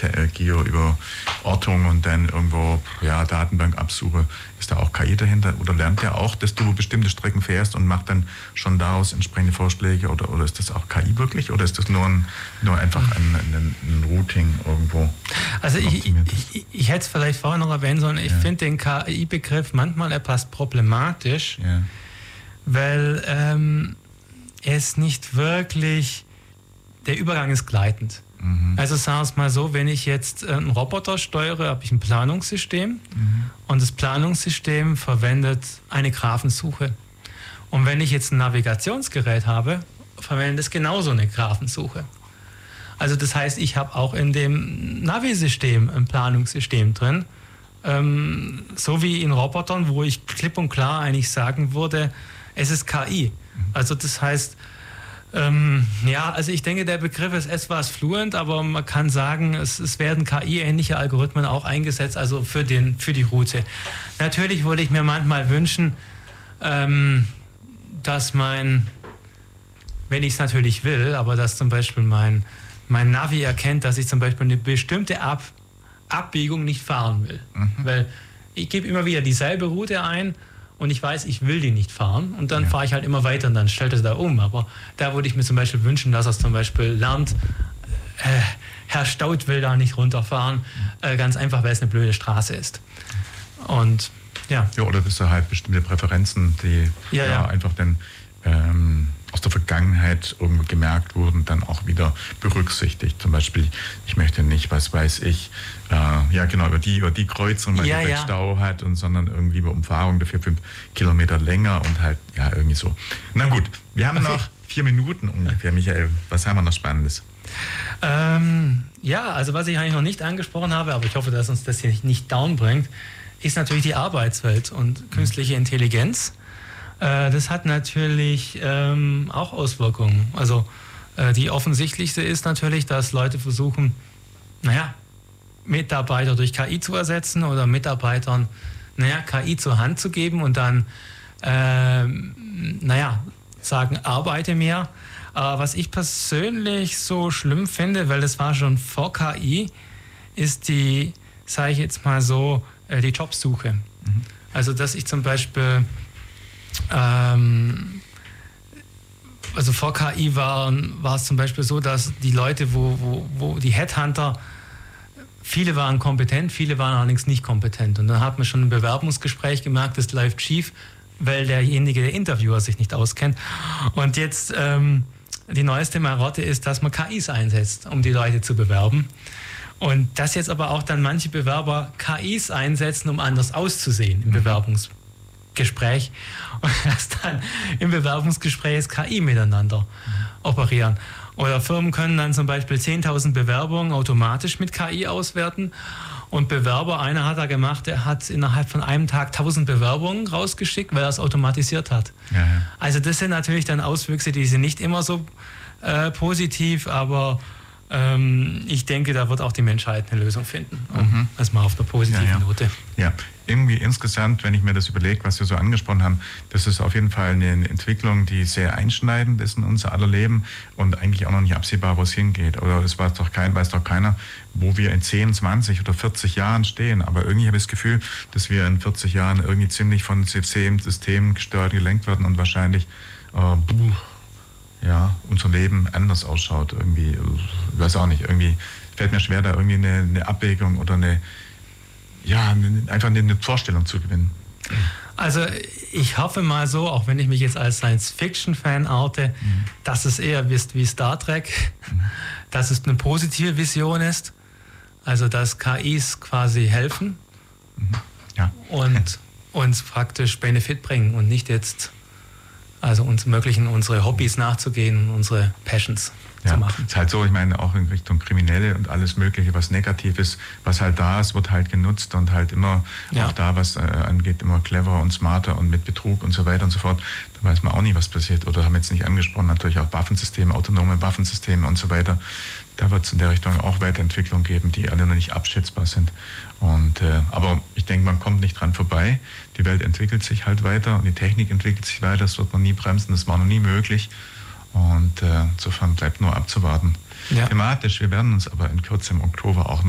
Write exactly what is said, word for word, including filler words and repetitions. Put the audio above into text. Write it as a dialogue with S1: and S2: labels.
S1: äh, Geo, über Ortung und dann irgendwo ja, Datenbankabsuche. Ist da auch K I dahinter? Oder lernt der auch, dass du bestimmte Strecken fährst und macht dann schon daraus entsprechende Vorschläge? Oder, oder ist das auch K I wirklich? Oder ist das nur, ein, nur einfach ein, ein, ein Routing irgendwo?
S2: Also ich, ich, ich hätte es vielleicht vorher noch erwähnen sollen. Ich ja. finde den K I-Begriff manchmal etwas problematisch, ja. weil ähm, es nicht wirklich, der Übergang ist gleitend. Mhm. Also sagen wir es mal so, wenn ich jetzt einen Roboter steuere, habe ich ein Planungssystem mhm. und das Planungssystem verwendet eine Graphensuche. Und wenn ich jetzt ein Navigationsgerät habe, verwendet es genauso eine Graphensuche. Also das heißt, ich habe auch in dem Navi-System ein Planungssystem drin, ähm, so wie in Robotern, wo ich klipp und klar eigentlich sagen würde, es ist K I. Also das heißt, Ähm, ja, also ich denke, der Begriff ist etwas fluent, aber man kann sagen, es, es werden K I-ähnliche Algorithmen auch eingesetzt, also für, den, für die Route. Natürlich würde ich mir manchmal wünschen, ähm, dass mein, wenn ich es natürlich will, aber dass zum Beispiel mein, mein Navi erkennt, dass ich zum Beispiel eine bestimmte Ab, Abbiegung nicht fahren will. Mhm. Weil ich gebe immer wieder dieselbe Route ein, und ich weiß, ich will die nicht fahren und dann ja. fahre ich halt immer weiter und dann stellt es da um. Aber da würde ich mir zum Beispiel wünschen, dass er es zum Beispiel lernt, äh, Herr Staud will da nicht runterfahren, äh, ganz einfach, weil es eine blöde Straße ist. Und ja.
S1: Ja, oder dass er halt bestimmte Präferenzen, die ja, ja. ja einfach dann ähm, aus der Vergangenheit irgendwo gemerkt wurden, dann auch wieder berücksichtigt. Zum Beispiel, ich möchte nicht, was weiß ich, äh, ja genau, über die, über die Kreuzung, weil
S2: ja,
S1: die
S2: ja.
S1: Stau hat, und sondern irgendwie über Umfahrung dafür fünf Kilometer länger und halt, ja, irgendwie so. Na gut, wir haben okay. noch vier Minuten ungefähr. Michael, was haben wir noch Spannendes?
S2: Ähm, ja, also was ich eigentlich noch nicht angesprochen habe, aber ich hoffe, dass uns das hier nicht down bringt, ist natürlich die Arbeitswelt und künstliche Intelligenz. Das hat natürlich ähm, auch Auswirkungen. Also äh, die offensichtlichste ist natürlich, dass Leute versuchen, naja, Mitarbeiter durch K I zu ersetzen oder Mitarbeitern, naja, K I zur Hand zu geben und dann, äh, naja, sagen, arbeite mehr. Aber was ich persönlich so schlimm finde, weil das war schon vor K I, ist die, sage ich jetzt mal so, äh, die Jobsuche. Mhm. Also dass ich zum Beispiel Ähm, also vor K I war, war es zum Beispiel so, dass die Leute, wo, wo, wo die Headhunter, viele waren kompetent, viele waren allerdings nicht kompetent. Und dann hat man schon im Bewerbungsgespräch gemerkt, das läuft schief, weil derjenige, der Interviewer, sich nicht auskennt. Und jetzt ähm, die neueste Marotte ist, dass man K Is einsetzt, um die Leute zu bewerben. Und dass jetzt aber auch dann manche Bewerber K Is einsetzen, um anders auszusehen im mhm. Bewerbungsgespräch. Gespräch und erst dann im Bewerbungsgespräch das K I miteinander mhm. operieren. Oder Firmen können dann zum Beispiel zehntausend Bewerbungen automatisch mit K I auswerten und Bewerber, einer hat er gemacht, der hat innerhalb von einem Tag tausend Bewerbungen rausgeschickt, weil er es automatisiert hat. Ja, ja. Also das sind natürlich dann Auswüchse, die sind nicht immer so äh, positiv, aber ähm, ich denke, da wird auch die Menschheit eine Lösung finden. Mhm. Erstmal auf der positiven ja, ja. Note.
S1: Ja, irgendwie insgesamt, wenn ich mir das überlege, was wir so angesprochen haben, das ist auf jeden Fall eine Entwicklung, die sehr einschneidend ist in unser aller Leben und eigentlich auch noch nicht absehbar, wo es hingeht. Oder es weiß doch, kein, weiß doch keiner, wo wir in zehn, zwanzig oder vierzig Jahren stehen. Aber irgendwie habe ich das Gefühl, dass wir in vierzig Jahren irgendwie ziemlich von Systemen gesteuert, gelenkt werden und wahrscheinlich äh, buh, ja, unser Leben anders ausschaut. Irgendwie, ich weiß auch nicht, irgendwie fällt mir schwer, da irgendwie eine, eine Abwägung oder eine ja, einfach eine Vorstellung zu gewinnen.
S2: Also ich hoffe mal so, auch wenn ich mich jetzt als Science-Fiction-Fan oute, mhm. dass es eher ist wie Star Trek, mhm. dass es eine positive Vision ist, also dass K Is quasi helfen mhm. ja. und uns praktisch Benefit bringen und nicht jetzt also uns ermöglichen, unsere Hobbys nachzugehen und unsere Passions
S1: ja,
S2: zu machen.
S1: Ist halt so, ich meine, auch in Richtung Kriminelle und alles Mögliche, was negativ ist, was halt da ist, wird halt genutzt und halt immer, ja. auch da, was äh, angeht, immer cleverer und smarter und mit Betrug und so weiter und so fort. Da weiß man auch nie, was passiert. Oder haben wir jetzt nicht angesprochen, natürlich auch Waffensysteme, autonome Waffensysteme und so weiter. Da wird es in der Richtung auch Weiterentwicklungen geben, die alle noch nicht abschätzbar sind. Und, äh, aber ich denke, man kommt nicht dran vorbei. Die Welt entwickelt sich halt weiter und die Technik entwickelt sich weiter. Das wird man nie bremsen, das war noch nie möglich. Und äh, insofern bleibt nur abzuwarten. Ja. Thematisch, wir werden uns aber in Kürze im Oktober auch